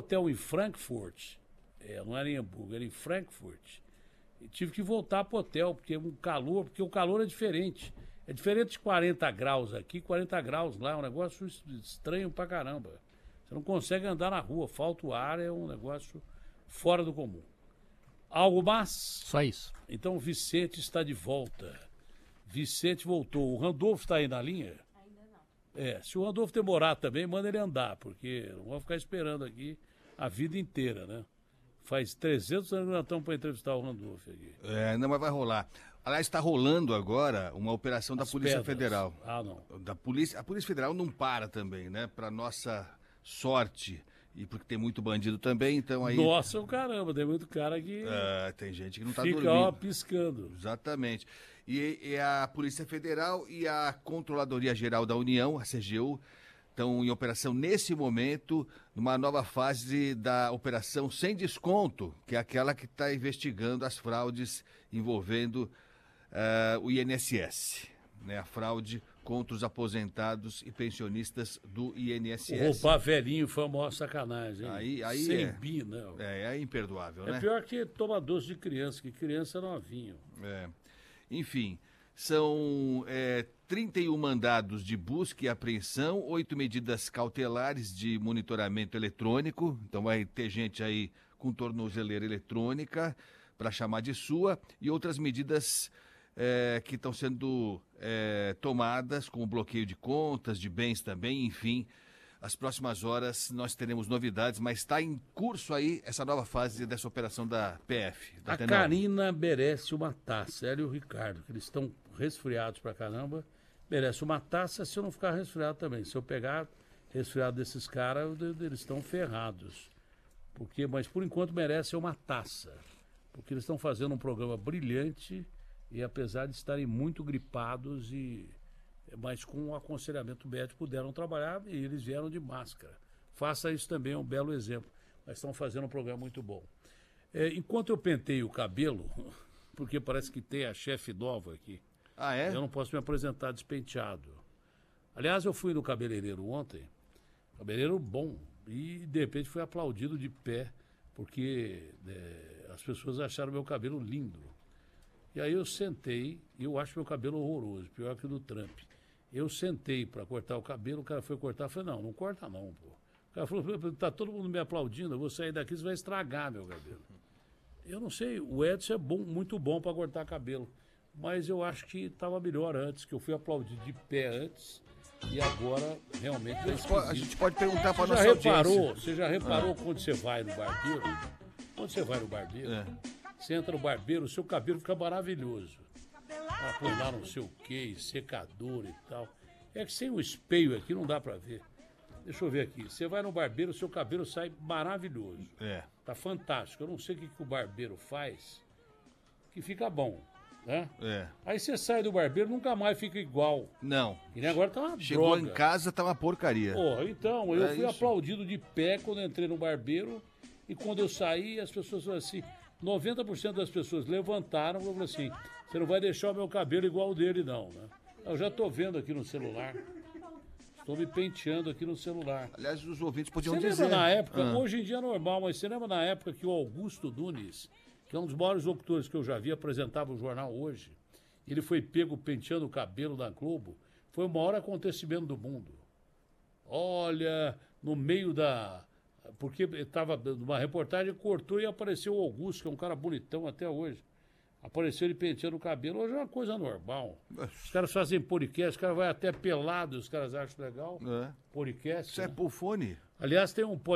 hotel em Frankfurt, não era em Hamburgo, era em Frankfurt, e tive que voltar pro hotel, porque o calor é diferente. É diferente de 40 graus aqui, 40 graus lá, é um negócio estranho pra caramba. Você não consegue andar na rua, falta o ar, é um negócio fora do comum. Algo mais? Só isso. Então o Vicente está de volta. Vicente voltou. O Randolfo está aí na linha? Ainda não. Se o Randolfo demorar também, manda ele andar, porque não vou ficar esperando aqui a vida inteira, né? Faz 300 anos que nós estamos para entrevistar o Randolfo aqui. Não, mas vai rolar. Aliás, está rolando agora uma operação da Polícia Federal. Não. A Polícia Federal não para também, né? Para nossa sorte. E porque tem muito bandido também, então aí... Nossa, caramba, tem muito cara que... tem gente que não está fica, dormindo. Piscando. Exatamente. E a Polícia Federal e a Controladoria Geral da União, a CGU, estão em operação nesse momento, numa nova fase da Operação Sem Desconto, que é aquela que está investigando as fraudes envolvendo o INSS, né? A fraude contra os aposentados e pensionistas do INSS. Roubar velhinho foi uma maior sacanagem. Aí Sem bi, não. É imperdoável, né? É pior que tomar doce de criança, que criança é novinho. Enfim, são 31 mandados de busca e apreensão, 8 medidas cautelares de monitoramento eletrônico. Então vai ter gente aí com tornozeleira eletrônica para chamar de sua, e outras medidas que estão sendo tomadas, como bloqueio de contas, de bens também, enfim. As próximas horas nós teremos novidades, mas está em curso aí essa nova fase dessa operação da PF. A Karina merece uma taça, ela e o Ricardo, que eles estão resfriados pra caramba, merece uma taça se eu não ficar resfriado também. Se eu pegar resfriado desses caras, eles estão ferrados. Mas por enquanto merece uma taça, porque eles estão fazendo um programa brilhante e apesar de estarem muito gripados mas com o aconselhamento médico puderam trabalhar e eles vieram de máscara. Faça isso também, é um belo exemplo. Mas estão fazendo um programa muito bom. Enquanto eu penteio o cabelo, porque parece que tem a chefe nova aqui, eu não posso me apresentar despenteado. Aliás, eu fui no cabeleireiro ontem, cabeleireiro bom, e de repente fui aplaudido de pé, porque as pessoas acharam meu cabelo lindo. E aí eu sentei, e eu acho meu cabelo horroroso, pior que o do Trump. Eu sentei para cortar o cabelo, o cara foi cortar, eu falei, não corta não, pô. O cara falou, tá todo mundo me aplaudindo, eu vou sair daqui, você vai estragar meu cabelo. Eu não sei, o Edson é muito bom para cortar cabelo, mas eu acho que estava melhor antes, que eu fui aplaudido de pé antes, e agora realmente a gente pode perguntar para nossa audiência. Você já reparou quando você vai no barbeiro? Quando você vai no barbeiro, você entra no barbeiro, o seu cabelo fica maravilhoso. Põe lá não sei o que, secador e tal. É que sem o espelho aqui não dá pra ver. Deixa eu ver aqui. Você vai no barbeiro, o seu cabelo sai maravilhoso. Tá fantástico. Eu não sei o que o barbeiro faz, que fica bom, né? Aí você sai do barbeiro, nunca mais fica igual. Não. E agora tá uma Chegou droga. em casa, tá uma porcaria. Então, eu fui aplaudido de pé quando eu entrei no barbeiro e quando eu saí, as pessoas falaram assim, 90% das pessoas levantaram e falaram assim, você não vai deixar o meu cabelo igual o dele, não, né? Eu já tô vendo aqui no celular. Estou me penteando aqui no celular. Aliás, os ouvintes podiam dizer... Você lembra na época, hoje em dia é normal, mas você lembra na época que o Augusto Nunes, que é um dos maiores locutores que eu já vi, apresentava o jornal Hoje, ele foi pego penteando o cabelo da Globo, foi o maior acontecimento do mundo. Olha, no meio da... Porque estava numa reportagem, cortou e apareceu o Augusto, que é um cara bonitão até hoje. Apareceu ele penteando o cabelo, hoje é uma coisa normal. Os caras fazem podcast, os caras vão até pelado, os caras acham legal. Podcast. Isso é pulfone. Aliás, tem um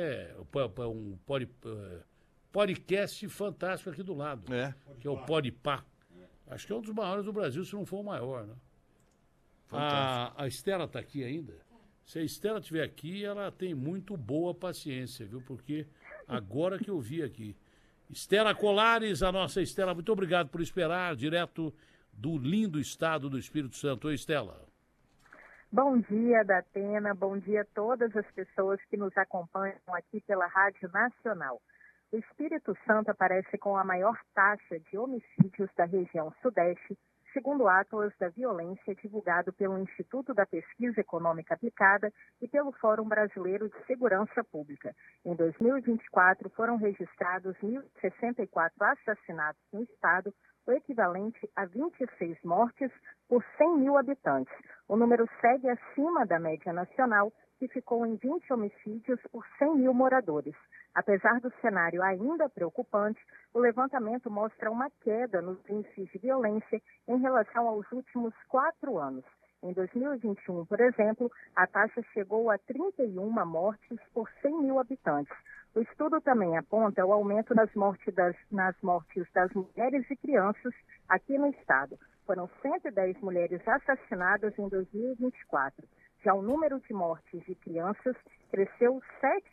podcast fantástico aqui do lado, que é o Podpah. Acho que é um dos maiores do Brasil, se não for o maior, né? A Estela está aqui ainda. Se a Estela estiver aqui, ela tem muito boa paciência, viu? Porque agora que eu vi aqui. Estela Colares, a nossa Estela, muito obrigado por esperar, direto do lindo estado do Espírito Santo. Oi, Estela. Bom dia, Datena, bom dia a todas as pessoas que nos acompanham aqui pela Rádio Nacional. O Espírito Santo aparece com a maior taxa de homicídios da região Sudeste, segundo o Atlas da Violência, divulgado pelo Instituto da Pesquisa Econômica Aplicada e pelo Fórum Brasileiro de Segurança Pública. Em 2024, foram registrados 1.064 assassinatos no Estado, o equivalente a 26 mortes por 100 mil habitantes. O número segue acima da média nacional, que ficou em 20 homicídios por 100 mil moradores. Apesar do cenário ainda preocupante, o levantamento mostra uma queda nos índices de violência em relação aos últimos 4 anos. Em 2021, por exemplo, a taxa chegou a 31 mortes por 100 mil habitantes. O estudo também aponta o aumento nas mortes das mulheres e crianças aqui no estado. Foram 110 mulheres assassinadas em 2024. Já o número de mortes de crianças cresceu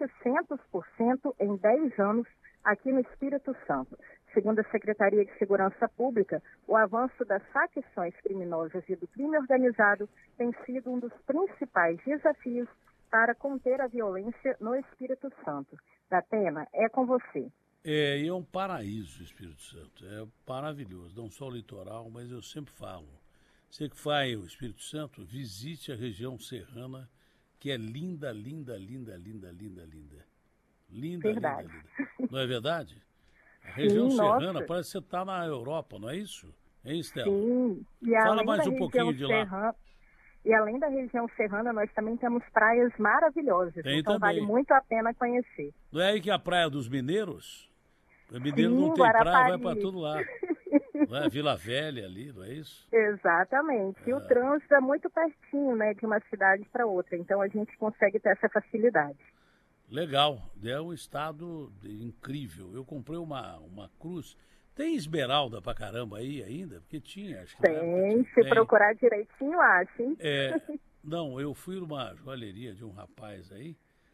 700% em 10 anos aqui no Espírito Santo. Segundo a Secretaria de Segurança Pública, o avanço das facções criminosas e do crime organizado tem sido um dos principais desafios para conter a violência no Espírito Santo. Datena, é com você. É um paraíso o Espírito Santo, é maravilhoso, não só o litoral, mas eu sempre falo. Você que vai ao Espírito Santo, visite a região serrana, que é linda, linda, linda, linda, linda, linda. Linda, verdade. linda, linda. Não é verdade? A região serrana nossa. parece que você está na Europa, não é isso? Hein, Estela? Sim. E Fala mais um pouquinho de lá. E além da região serrana, nós também temos praias maravilhosas. Tem então também. vale muito a pena conhecer. Não é aí que é a Praia dos Mineiros? O mineiro Sim, não tem Guarapari. praia, vai para todo lado. Não é Vila Velha ali, não é isso? Exatamente. E o trânsito é muito pertinho, né, de uma cidade para outra. Então a gente consegue ter essa facilidade. Legal. É um estado incrível. Eu comprei uma cruz. Tem esmeralda pra caramba aí ainda? Porque tinha, acho que Tem, se procurar direitinho, acha, hein? Não, eu fui numa joalheria de um rapaz aí,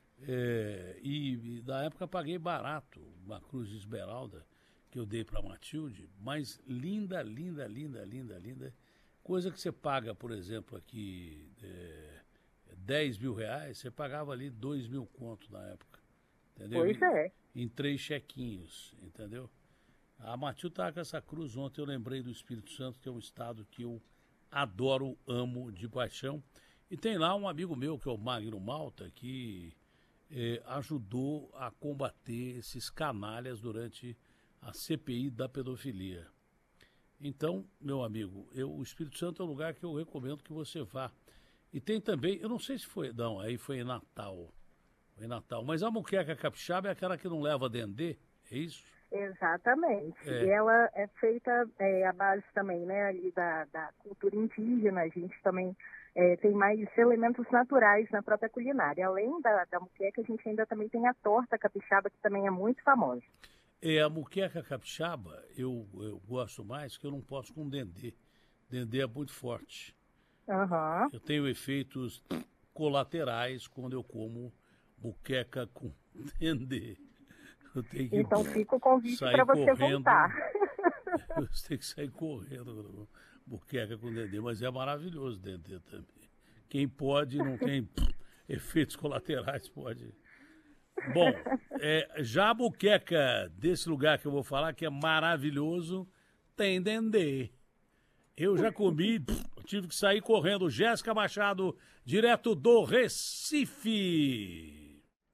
e na época paguei barato uma cruz de esmeralda que eu dei pra Matilde, mas linda, linda, linda, linda, linda. Coisa que você paga, por exemplo, aqui 10 mil reais, você pagava ali 2 mil conto na época. Entendeu? Pois é. Em 3 chequinhos, entendeu? A Matilde estava com essa cruz ontem, eu lembrei do Espírito Santo, que é um estado que eu adoro, amo de paixão. E tem lá um amigo meu, que é o Magno Malta, que ajudou a combater esses canalhas durante a CPI da pedofilia. Então, meu amigo, o Espírito Santo é um lugar que eu recomendo que você vá. E tem também, eu não sei se foi, não, aí foi em Natal. Foi em Natal, mas a muqueca capixaba é aquela que não leva dendê, é isso? Exatamente. E ela é feita à base também, né, ali da cultura indígena. A gente também tem mais elementos naturais na própria culinária. Além da muqueca, a gente ainda também tem a torta capixaba, que também é muito famosa. A muqueca capixaba eu gosto mais, que eu não posso com dendê. Dendê é muito forte. Uhum. Eu tenho efeitos colaterais quando eu como muqueca com dendê. Então fica o convite para você voltar. Você tem que sair correndo, muqueca com dendê, mas é maravilhoso dendê também. Quem pode, não tem efeitos colaterais, pode. Bom, já a muqueca desse lugar que eu vou falar, que é maravilhoso, tem dendê. Eu já comi, tive que sair correndo. Jéssica Machado, direto do Recife.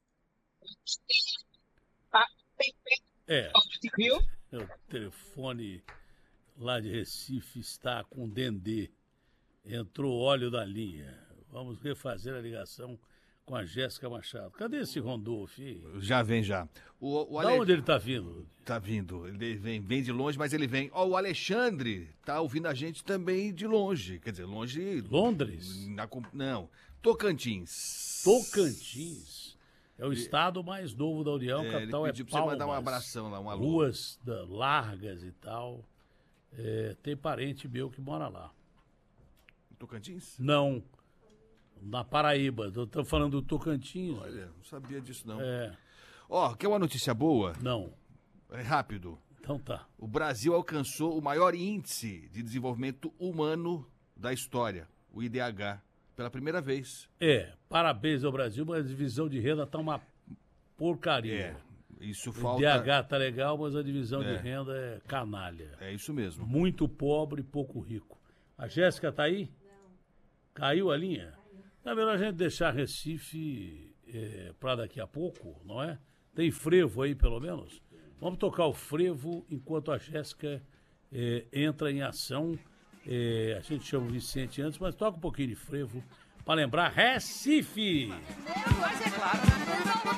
O telefone lá de Recife está com dendê. Entrou óleo da linha. Vamos refazer a ligação com a Jéssica Machado. Cadê esse Rondolph? Já vem, já. Da onde ele está vindo? Tá vindo. Ele vem de longe, mas ele vem. O Alexandre tá ouvindo a gente também de longe. Quer dizer, longe... Londres? Não. Tocantins. Tocantins. É o estado mais novo da União, capital ele pediu pra Palmas. você mandar um abração lá, um alô. Ruas largas e tal. Tem parente meu que mora lá. Tocantins? Não, na Paraíba. Estou falando do Tocantins. Olha, não sabia disso não. Quer uma notícia boa? Não. É rápido. Então tá. O Brasil alcançou o maior índice de desenvolvimento humano da história, o IDH. Pela primeira vez. Parabéns ao Brasil, mas a divisão de renda tá uma porcaria. Isso falta... O IDH tá legal, mas a divisão de renda é canalha. É isso mesmo. Muito pobre e pouco rico. A Jéssica tá aí? Não. Caiu a linha? É melhor a gente deixar Recife para daqui a pouco, não é? Tem frevo aí, pelo menos? Vamos tocar o frevo enquanto a Jéssica entra em ação. A gente chama o Vicente antes, mas toca um pouquinho de frevo para lembrar Recife! Mas é claro.